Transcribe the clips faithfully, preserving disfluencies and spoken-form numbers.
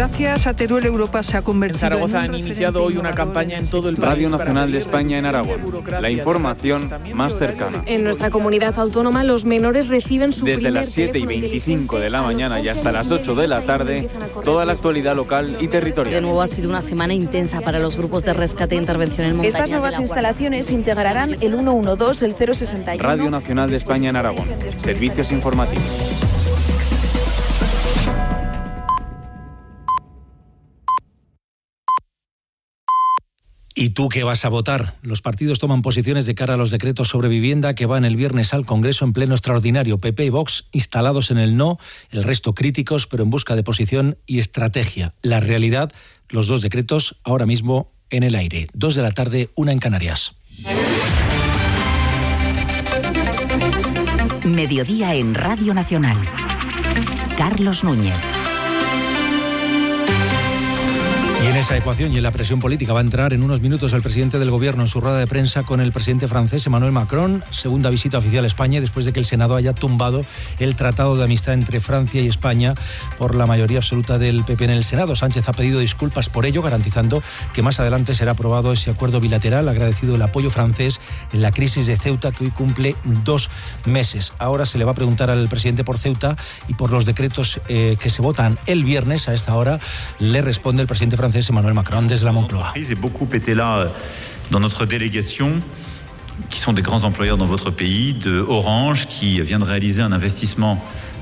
Gracias a Teruel, Europa se ha convertido en Zaragoza en un han iniciado hoy una campaña en todo el país. Radio Nacional de España en Aragón. La información más cercana. En nuestra comunidad autónoma los menores reciben su Desde primer las siete y veinticinco de la mañana y hasta las ocho de la tarde, toda la actualidad local y territorial. De nuevo ha sido una semana intensa para los grupos de rescate e intervención en montaña. Estas nuevas instalaciones integrarán el ciento doce, el cero sesenta y uno. Radio Nacional de España en Aragón. Servicios informativos. ¿Y tú qué vas a votar? Los partidos toman posiciones de cara a los decretos sobre vivienda que van el viernes al Congreso en pleno extraordinario. P P y Vox instalados en el no, el resto críticos, pero en busca de posición y estrategia. La realidad, los dos decretos ahora mismo en el aire. Dos de la tarde, una en Canarias. Mediodía en Radio Nacional. Carlos Núñez. Y en esa ecuación y en la presión política va a entrar en unos minutos el presidente del Gobierno en su rueda de prensa con el presidente francés Emmanuel Macron, segunda visita oficial a España después de que el Senado haya tumbado el Tratado de Amistad entre Francia y España por la mayoría absoluta del P P en el Senado. Sánchez ha pedido disculpas por ello, garantizando que más adelante será aprobado ese acuerdo bilateral, agradecido el apoyo francés en la crisis de Ceuta que hoy cumple dos meses. Ahora se le va a preguntar al presidente por Ceuta y por los decretos eh, que se votan el viernes. A esta hora le responde el presidente francés Emmanuel Macron desde la Moncloa. Et beaucoup étaient là dans notre délégation, qui sont des grands employeurs dans votre pays, de Orange, qui vient de réaliser un investissement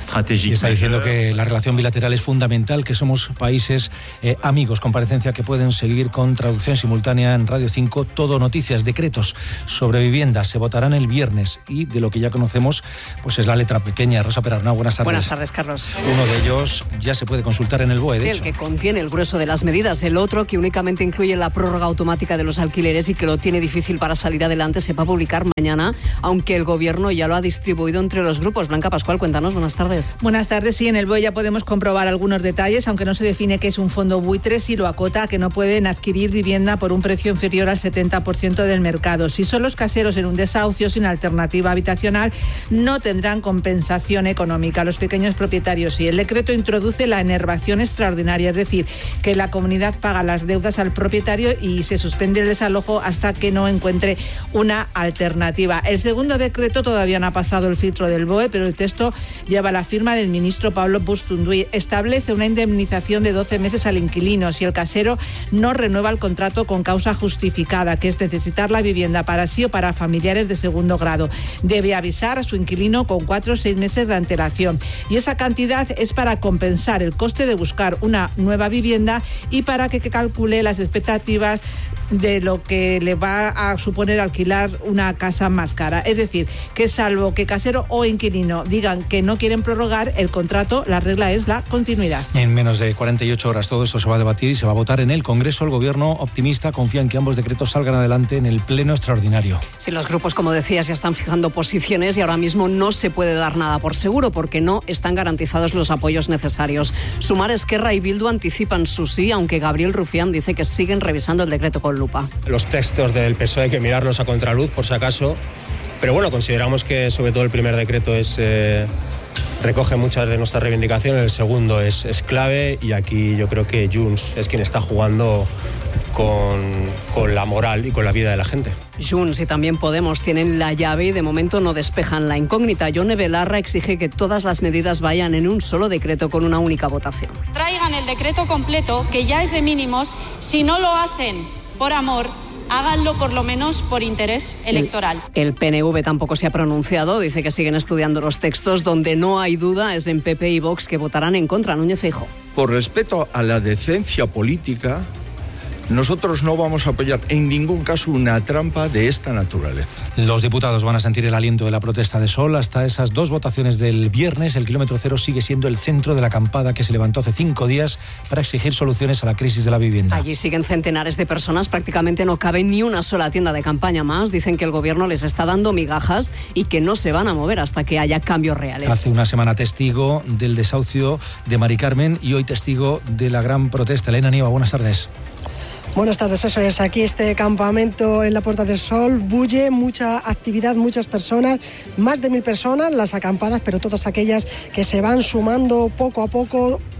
Y está diciendo que la relación bilateral es fundamental, que somos países eh, amigos. Comparecencia que pueden seguir con traducción simultánea en Radio cinco. Todo noticias, decretos sobre vivienda se votarán el viernes y de lo que ya conocemos pues es la letra pequeña. Rosa Perarnau, buenas tardes. Buenas tardes, Carlos. Uno de ellos ya se puede consultar en el B O E, de sí, hecho. El que contiene el grueso de las medidas. El otro, que únicamente incluye la prórroga automática de los alquileres y que lo tiene difícil para salir adelante, se va a publicar mañana, aunque el Gobierno ya lo ha distribuido entre los grupos. Blanca Pascual, cuéntanos, buenas tardes. Buenas tardes. Sí, en el B O E ya podemos comprobar algunos detalles, aunque no se define qué es un fondo buitre, si lo acota a que no pueden adquirir vivienda por un precio inferior al setenta por ciento del mercado. Si son los caseros en un desahucio sin alternativa habitacional, no tendrán compensación económica. Los pequeños propietarios sí. El decreto introduce la enervación extraordinaria, es decir, que la comunidad paga las deudas al propietario y se suspende el desalojo hasta que no encuentre una alternativa. El segundo decreto todavía no ha pasado el filtro del B O E, pero el texto lleva la firma del ministro Pablo Bustunduy. Establece una indemnización de doce meses al inquilino si el casero no renueva el contrato con causa justificada, que es necesitar la vivienda para sí o para familiares de segundo grado. Debe avisar a su inquilino con cuatro o seis meses de antelación. Y esa cantidad es para compensar el coste de buscar una nueva vivienda y para que calcule las expectativas de lo que le va a suponer alquilar una casa más cara. Es decir, que salvo que casero o inquilino digan que no quieren prorrogar el contrato, la regla es la continuidad. En menos de cuarenta y ocho horas todo esto se va a debatir y se va a votar en el Congreso. El Gobierno, optimista, confía en que ambos decretos salgan adelante en el pleno extraordinario. Sí, los grupos, como decías, ya están fijando posiciones y ahora mismo no se puede dar nada por seguro porque no están garantizados los apoyos necesarios. Sumar, Esquerra y Bildu anticipan su sí, aunque Gabriel Rufián dice que siguen revisando el decreto con lupa. Los textos del P S O E hay que mirarlos a contraluz, por si acaso, pero bueno, consideramos que sobre todo el primer decreto es eh, recoge muchas de nuestras reivindicaciones, el segundo es, es clave y aquí yo creo que Junts es quien está jugando con, con la moral y con la vida de la gente. Junts y también Podemos tienen la llave y de momento no despejan la incógnita. Yone Belarra exige que todas las medidas vayan en un solo decreto con una única votación. Traigan el decreto completo, que ya es de mínimos. Si no lo hacen por amor, háganlo por lo menos por interés electoral. El, el P N V tampoco se ha pronunciado, dice que siguen estudiando los textos. Donde no hay duda es en P P y Vox, que votarán en contra. Núñez Feijóo. Por respeto a la decencia política, nosotros no vamos a apoyar en ningún caso una trampa de esta naturaleza. Los diputados van a sentir el aliento de la protesta de Sol hasta esas dos votaciones del viernes. El kilómetro cero sigue siendo el centro de la acampada que se levantó hace cinco días para exigir soluciones a la crisis de la vivienda. Allí siguen centenares de personas, prácticamente no cabe ni una sola tienda de campaña más. Dicen que el gobierno les está dando migajas y que no se van a mover hasta que haya cambios reales. Hace una semana testigo del desahucio de Mari Carmen y hoy testigo de la gran protesta. Elena Nieva, buenas tardes. Buenas tardes, eso es. Aquí este campamento en la Puerta del Sol bulle, mucha actividad, muchas personas, más de mil personas, las acampadas, pero todas aquellas que se van sumando poco a poco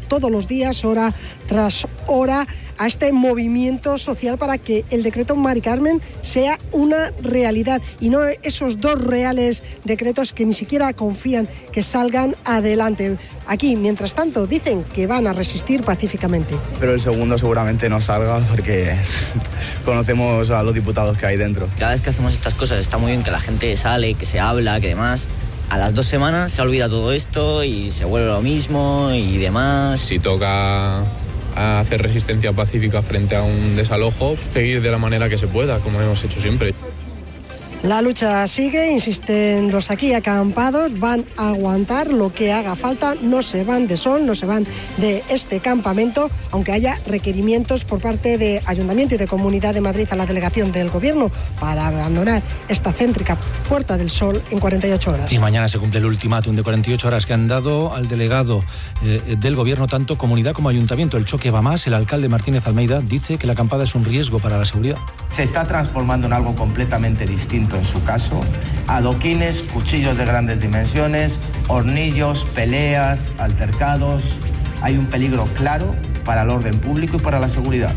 todos los días, hora tras hora, a este movimiento social para que el decreto Mari Carmen sea una realidad y no esos dos reales decretos que ni siquiera confían que salgan adelante. Aquí, mientras tanto, dicen que van a resistir pacíficamente. Pero el segundo seguramente no salga porque conocemos a los diputados que hay dentro. Cada vez que hacemos estas cosas está muy bien que la gente sale, que se habla, que demás. A las dos semanas se olvida todo esto y se vuelve lo mismo y demás. Si toca a hacer resistencia pacífica frente a un desalojo, seguir de la manera que se pueda, como hemos hecho siempre. La lucha sigue, insisten los aquí acampados, van a aguantar lo que haga falta, no se van de Sol, no se van de este campamento, aunque haya requerimientos por parte de Ayuntamiento y de Comunidad de Madrid a la delegación del Gobierno para abandonar esta céntrica Puerta del Sol en cuarenta y ocho horas. Y mañana se cumple el ultimátum de cuarenta y ocho horas que han dado al delegado eh, del Gobierno, tanto Comunidad como Ayuntamiento. El choque va más, el alcalde Martínez Almeida dice que la acampada es un riesgo para la seguridad. Se está transformando en algo completamente distinto en su caso, adoquines, cuchillos de grandes dimensiones, hornillos, peleas, altercados. Hay un peligro claro para el orden público y para la seguridad.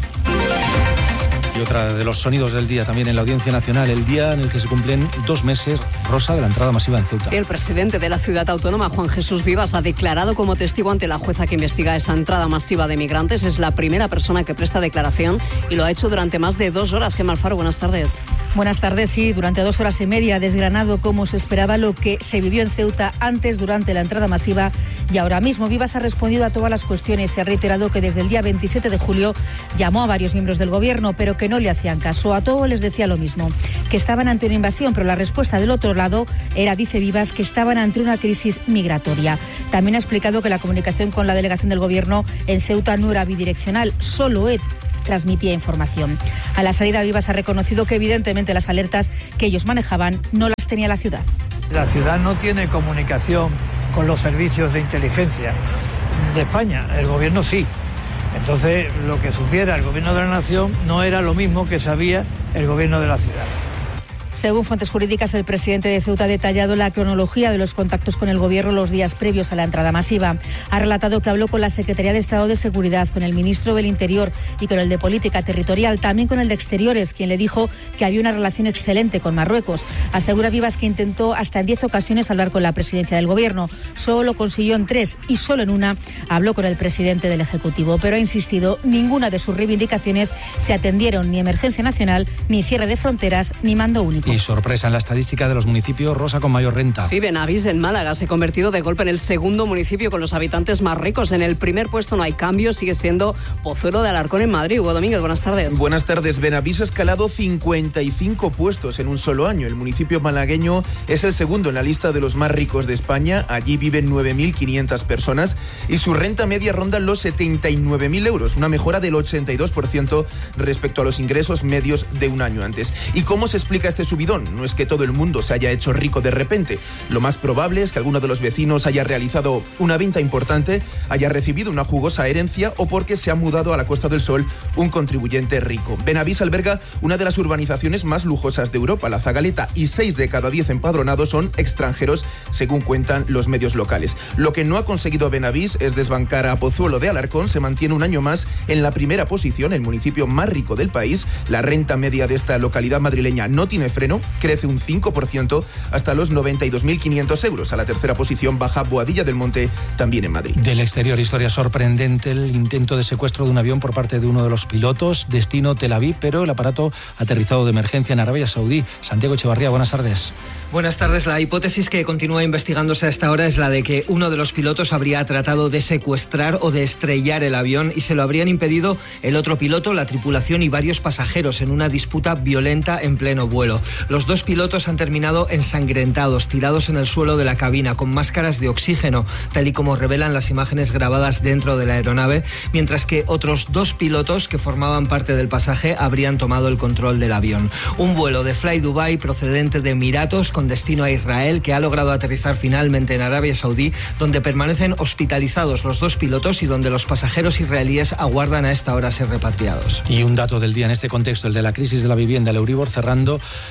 Y otra de los sonidos del día también en la Audiencia Nacional, el día en el que se cumplen dos meses, Rosa, de la entrada masiva en Ceuta. Sí, el presidente de la ciudad autónoma, Juan Jesús Vivas, ha declarado como testigo ante la jueza que investiga esa entrada masiva de migrantes. Es la primera persona que presta declaración y lo ha hecho durante más de dos horas. Gemma Alfaro, buenas tardes. Buenas tardes, sí, durante dos horas y media ha desgranado cómo se esperaba lo que se vivió en Ceuta antes, durante la entrada masiva y ahora mismo. Vivas ha respondido a todas las cuestiones y ha reiterado que desde el día veintisiete de julio llamó a varios miembros del gobierno, pero que no le hacían caso. A todos les decía lo mismo, que estaban ante una invasión, pero la respuesta del otro lado era, dice Vivas, que estaban ante una crisis migratoria. También ha explicado que la comunicación con la delegación del gobierno en Ceuta no era bidireccional, solo él transmitía información. A la salida, Vivas ha reconocido que evidentemente las alertas que ellos manejaban no las tenía la ciudad. La ciudad no tiene comunicación con los servicios de inteligencia de España, el gobierno sí. Entonces, lo que supiera el gobierno de la nación no era lo mismo que sabía el gobierno de la ciudad. Según fuentes jurídicas, el presidente de Ceuta ha detallado la cronología de los contactos con el gobierno los días previos a la entrada masiva. Ha relatado que habló con la Secretaría de Estado de Seguridad, con el ministro del Interior y con el de Política Territorial, también con el de Exteriores, quien le dijo que había una relación excelente con Marruecos. Asegura Vivas que intentó hasta en diez ocasiones hablar con la presidencia del gobierno. Solo consiguió en tres y solo en una habló con el presidente del Ejecutivo. Pero ha insistido, ninguna de sus reivindicaciones se atendieron, ni emergencia nacional, ni cierre de fronteras, ni mando único. Y sorpresa en la estadística de los municipios, Rosa, con mayor renta. Sí, Benavís en Málaga se ha convertido de golpe en el segundo municipio con los habitantes más ricos. En el primer puesto no hay cambio, sigue siendo Pozuelo de Alarcón en Madrid. Hugo Domínguez, buenas tardes. Buenas tardes. Benavís ha escalado cincuenta y cinco puestos en un solo año. El municipio malagueño es el segundo en la lista de los más ricos de España. Allí viven nueve mil quinientas personas y su renta media ronda los setenta y nueve mil euros, una mejora del ochenta y dos por ciento respecto a los ingresos medios de un año antes. ¿Y cómo se explica este subidón? No es que todo el mundo se haya hecho rico de repente. Lo más probable es que alguno de los vecinos haya realizado una venta importante, haya recibido una jugosa herencia o porque se ha mudado a la Costa del Sol un contribuyente rico. Benavís alberga una de las urbanizaciones más lujosas de Europa, la Zagaleta, y seis de cada diez empadronados son extranjeros, según cuentan los medios locales. Lo que no ha conseguido Benavís es desbancar a Pozuelo de Alarcón. Se mantiene un año más en la primera posición, el municipio más rico del país. La renta media de esta localidad madrileña no tiene freno, crece un cinco por ciento hasta los noventa y dos mil quinientos euros. A la tercera posición baja Boadilla del Monte, también en Madrid. Del exterior, historia sorprendente, el intento de secuestro de un avión por parte de uno de los pilotos, destino Tel Aviv, pero el aparato aterrizado de emergencia en Arabia Saudí. Santiago Echevarría, buenas tardes. Buenas tardes. La hipótesis que continúa investigándose a esta hora es la de que uno de los pilotos habría tratado de secuestrar o de estrellar el avión y se lo habrían impedido el otro piloto, la tripulación y varios pasajeros en una disputa violenta en pleno vuelo. Los dos pilotos han terminado ensangrentados, tirados en el suelo de la cabina, con máscaras de oxígeno, tal y como revelan las imágenes grabadas dentro de la aeronave, mientras que otros dos pilotos que formaban parte del pasaje habrían tomado el control del avión. Un vuelo de Fly Dubai procedente de Emiratos con destino a Israel, que ha logrado aterrizar finalmente en Arabia Saudí, donde permanecen hospitalizados los dos pilotos y donde los pasajeros israelíes aguardan a esta hora ser repatriados. Y un dato del día en este contexto, el de la crisis de la vivienda, el Euribor cerrando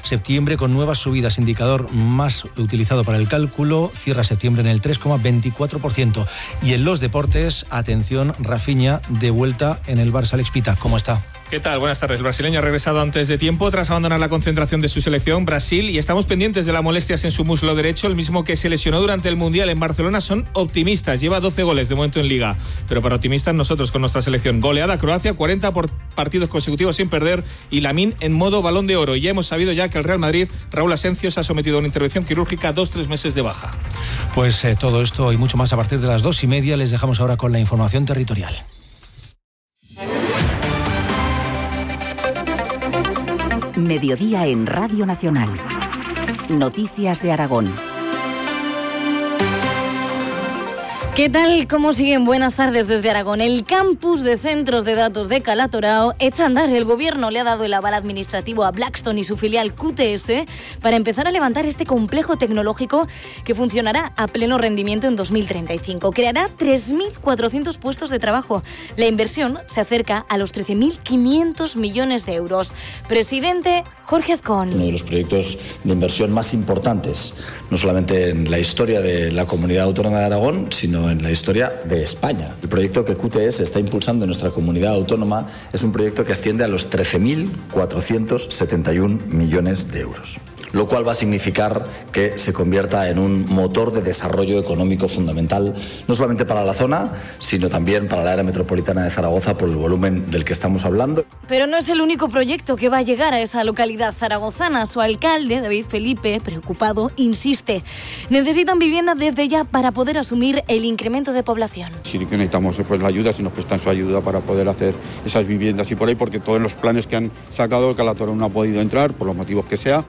Septiembre con nuevas subidas, indicador más utilizado para el cálculo, cierra septiembre en el tres coma veinticuatro por ciento. Y en los deportes, atención, Rafinha de vuelta en el Barça. Alex Pita, ¿cómo está? ¿Qué tal? Buenas tardes. El brasileño ha regresado antes de tiempo tras abandonar la concentración de su selección Brasil y estamos pendientes de las molestias en su muslo derecho, el mismo que se lesionó durante el Mundial en Barcelona. Son optimistas, lleva doce goles de momento en Liga, pero para optimistas nosotros con nuestra selección. Goleada Croacia, cuarenta por partidos consecutivos sin perder y Lamine en modo Balón de Oro. Y ya hemos sabido ya que el Real Madrid, Raúl Asensio, se ha sometido a una intervención quirúrgica, dos, tres meses de baja. Pues eh, todo esto y mucho más a partir de las dos y media. Les dejamos ahora con la información territorial. Mediodía en Radio Nacional. Noticias de Aragón. ¿Qué tal? ¿Cómo siguen? Buenas tardes desde Aragón. El campus de centros de datos de Cala Torao echa a andar. El gobierno le ha dado el aval administrativo a Blackstone y su filial Q T S para empezar a levantar este complejo tecnológico que funcionará a pleno rendimiento en dos mil treinta y cinco. Creará tres mil cuatrocientos puestos de trabajo. La inversión se acerca a los trece mil quinientos millones de euros. Presidente Jorge Azcón. Uno de los proyectos de inversión más importantes, no solamente en la historia de la Comunidad Autónoma de Aragón, sino en la historia de España. El proyecto que Q T S está impulsando en nuestra comunidad autónoma es un proyecto que asciende a los trece mil cuatrocientos setenta y uno millones de euros, lo cual va a significar que se convierta en un motor de desarrollo económico fundamental, no solamente para la zona, sino también para la área metropolitana de Zaragoza por el volumen del que estamos hablando. Pero no es el único proyecto que va a llegar a esa localidad zaragozana. Su alcalde, David Felipe, preocupado, insiste. Necesitan vivienda desde ya para poder asumir el incremento de población. Sí que necesitamos pues, la ayuda, si nos prestan su ayuda para poder hacer esas viviendas y por ahí, porque todos los planes que han sacado, Cala Torao no ha podido entrar, por los motivos que sea.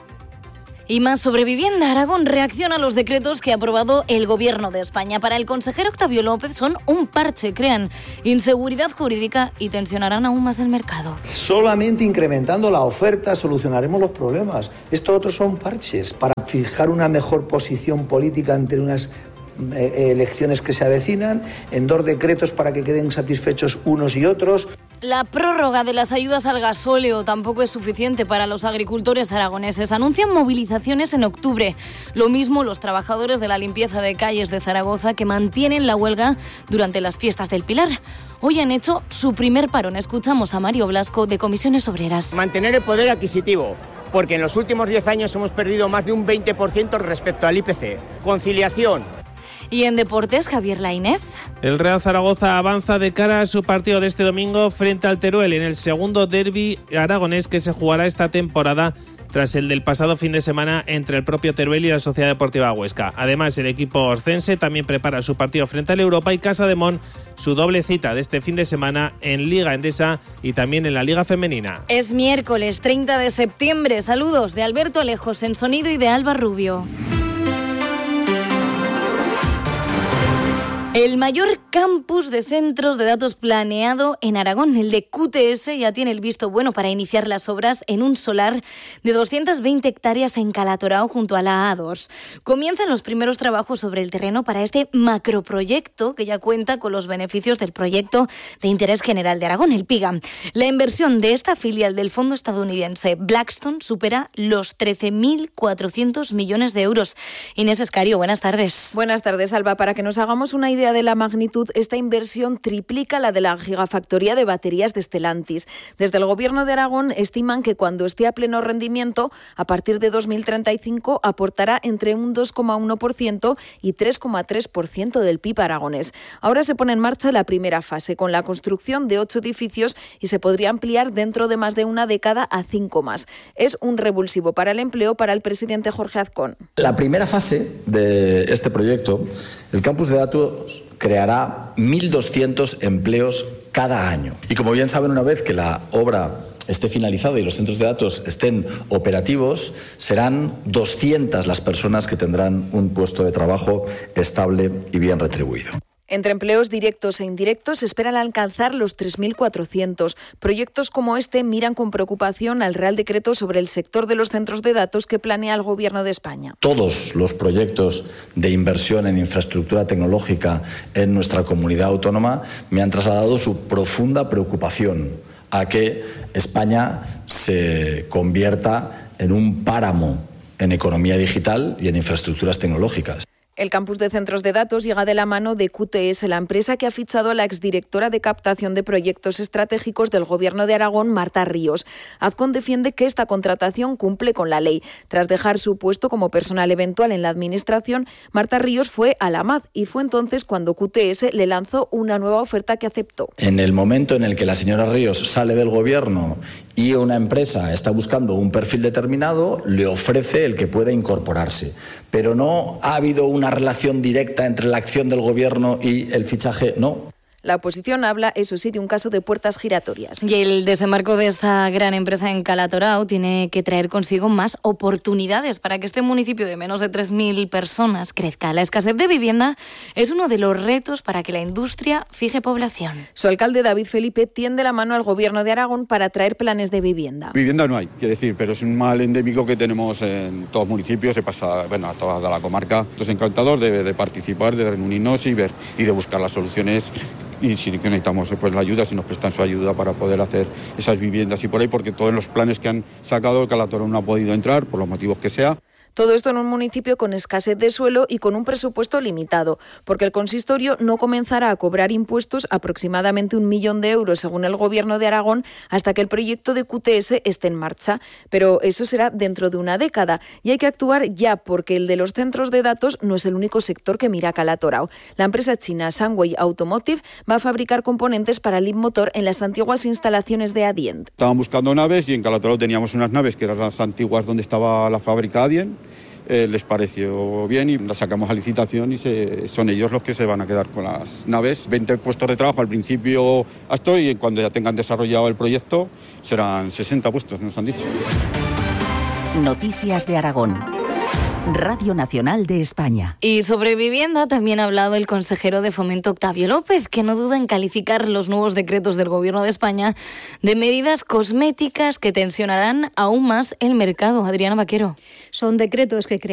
Y más sobre vivienda. Aragón reacciona a los decretos que ha aprobado el Gobierno de España. Para el consejero Octavio López son un parche, crean inseguridad jurídica y tensionarán aún más el mercado. Solamente incrementando la oferta solucionaremos los problemas. Estos otros son parches para fijar una mejor posición política ante unas eh, elecciones que se avecinan, en dos decretos para que queden satisfechos unos y otros. La prórroga de las ayudas al gasóleo tampoco es suficiente para los agricultores aragoneses. Anuncian movilizaciones en octubre. Lo mismo los trabajadores de la limpieza de calles de Zaragoza, que mantienen la huelga durante las fiestas del Pilar. Hoy han hecho su primer parón. Escuchamos a Mario Blasco, de Comisiones Obreras. Mantener el poder adquisitivo, porque en los últimos diez años hemos perdido más de un veinte por ciento respecto al I P C. Conciliación. Y en deportes, Javier Lainez. El Real Zaragoza avanza de cara a su partido de este domingo frente al Teruel en el segundo derbi aragonés que se jugará esta temporada tras el del pasado fin de semana entre el propio Teruel y la Sociedad Deportiva Huesca. Además, el equipo orcense también prepara su partido frente al Europa y Casademont su doble cita de este fin de semana en Liga Endesa y también en la Liga Femenina. Es miércoles treinta de septiembre. Saludos de Alberto Alejos en sonido y de Alba Rubio. El mayor campus de centros de datos planeado en Aragón, el de Q T S, ya tiene el visto bueno para iniciar las obras en un solar de doscientas veinte hectáreas en Cala Torao junto a la A dos. Comienzan los primeros trabajos sobre el terreno para este macroproyecto que ya cuenta con los beneficios del proyecto de interés general de Aragón, el PIGA. La inversión de esta filial del fondo estadounidense Blackstone supera los trece mil cuatrocientos millones de euros. Inés Escario, buenas tardes. Buenas tardes, Alba. Para que nos hagamos una idea de la magnitud, esta inversión triplica la de la gigafactoría de baterías de Stellantis. Desde el Gobierno de Aragón estiman que cuando esté a pleno rendimiento, a partir de dos mil treinta y cinco, aportará entre un dos coma uno por ciento y tres coma tres por ciento del P I B aragonés. Ahora se pone en marcha la primera fase, con la construcción de ocho edificios y se podría ampliar dentro de más de una década a cinco más. Es un revulsivo para el empleo para el presidente Jorge Azcón. La primera fase de este proyecto, el campus de datos creará mil doscientos empleos cada año. Y como bien saben, una vez que la obra esté finalizada y los centros de datos estén operativos, serán doscientas las personas que tendrán un puesto de trabajo estable y bien retribuido. Entre empleos directos e indirectos se esperan alcanzar los tres mil cuatrocientos. Proyectos como este miran con preocupación al Real Decreto sobre el sector de los centros de datos que planea el Gobierno de España. Todos los proyectos de inversión en infraestructura tecnológica en nuestra comunidad autónoma me han trasladado su profunda preocupación a que España se convierta en un páramo en economía digital y en infraestructuras tecnológicas. El campus de centros de datos llega de la mano de Q T S, la empresa que ha fichado a la exdirectora de captación de proyectos estratégicos del Gobierno de Aragón, Marta Ríos. Azcón defiende que esta contratación cumple con la ley. Tras dejar su puesto como personal eventual en la Administración, Marta Ríos fue a la M A D y fue entonces cuando Q T S le lanzó una nueva oferta que aceptó. En el momento en el que la señora Ríos sale del Gobierno y una empresa está buscando un perfil determinado, le ofrece el que pueda incorporarse. Pero no ha habido una relación directa entre la acción del Gobierno y el fichaje, no. La oposición habla, eso sí, de un caso de puertas giratorias. Y el desembarco de esta gran empresa en Calatorao tiene que traer consigo más oportunidades para que este municipio de menos de tres mil personas crezca. La escasez de vivienda es uno de los retos para que la industria fije población. Su alcalde, David Felipe, tiende la mano al Gobierno de Aragón para traer planes de vivienda. Vivienda no hay, quiere decir, pero es un mal endémico que tenemos en todos los municipios, se pasa, bueno, a toda la comarca. Esto es encantador de, de participar, de reunirnos y ver y de buscar las soluciones. Y si necesitamos pues, la ayuda, si nos prestan su ayuda para poder hacer esas viviendas y por ahí, porque todos los planes que han sacado, el Calatorao no ha podido entrar, por los motivos que sea. Todo esto en un municipio con escasez de suelo y con un presupuesto limitado, porque el consistorio no comenzará a cobrar impuestos aproximadamente un millón de euros, según el Gobierno de Aragón, hasta que el proyecto de Q T S esté en marcha. Pero eso será dentro de una década y hay que actuar ya, porque el de los centros de datos no es el único sector que mira a Calatorao. La empresa china Sunway Automotive va a fabricar componentes para el Leapmotor en las antiguas instalaciones de Adient. Estaban buscando naves y en Calatorao teníamos unas naves que eran las antiguas donde estaba la fábrica Adient. Eh, les pareció bien y las sacamos a licitación y se, son ellos los que se van a quedar con las naves. veinte puestos de trabajo al principio hasta hoy y cuando ya tengan desarrollado el proyecto serán sesenta puestos, nos han dicho. Noticias de Aragón. Radio Nacional de España. Y sobre vivienda también ha hablado el consejero de Fomento, Octavio López, que no duda en calificar los nuevos decretos del Gobierno de España de medidas cosméticas que tensionarán aún más el mercado. Adriana Vaquero. Son decretos que crean